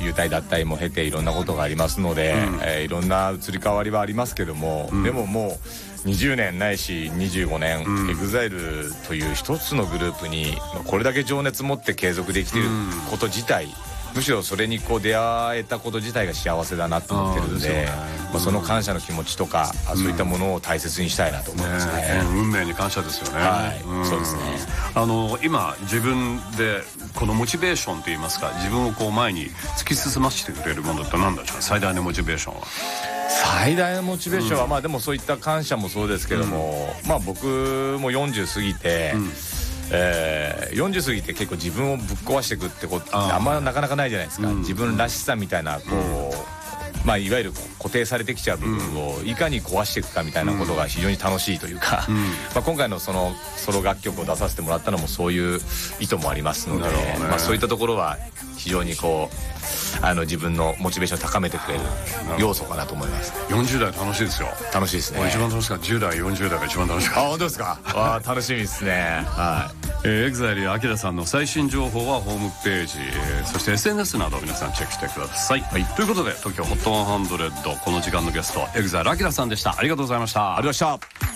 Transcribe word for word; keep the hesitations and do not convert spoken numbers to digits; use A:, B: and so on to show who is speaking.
A: 優待脱退も経ていろんなことがありますので、うんえー、いろんな移り変わりはありますけども、うん、でももうにじゅうねんないしにじゅうごねん、うん、エグザイル という一つのグループにこれだけ情熱持って継続できていること自体、うんむしろそれにこう出会えたこと自体が幸せだなと思ってるの で, で、ねうんまあ、その感謝の気持ちとか、うん、そういったものを大切にしたいなと思います ね, ね
B: 運命に感謝ですよね、
A: はい、うん、そうですね。
B: あの今自分でこのモチベーションといいますか自分をこう前に突き進ませてくれるものって何でしょう。最大のモチベーションは
A: 最大のモチベーションは、うん、まあでもそういった感謝もそうですけども、うん、まあ僕もよんじゅう過ぎて、うんえー、よんじゅう過ぎて結構自分をぶっ壊していくってことってあんまなかなかないじゃないですか、うん、自分らしさみたいなこう、うんまあ、いわゆる固定されてきちゃう部分をいかに壊していくかみたいなことが非常に楽しいというか、うんまあ、今回のそのソロ楽曲を出させてもらったのもそういう意図もありますので、ねまあ、そういったところは非常にこうあの自分のモチベーションを高めてくれる要素かなと思います。
B: よんじゅう代楽しいですよ。
A: 楽しいですね。
B: 一番楽しかったじゅう代よんじゅう代が一番楽しかった。
A: あ本当ですかあ楽しみですねはい
B: えー、エグザイルやアキラさんの最新情報はホームページ、えー、そして エスエヌエス など皆さんチェックしてください、はい、ということで東京ホットハンドレッドこの時間のゲストエグザイルアキラさんでした。ありがとうございました。
A: ありがとうございました。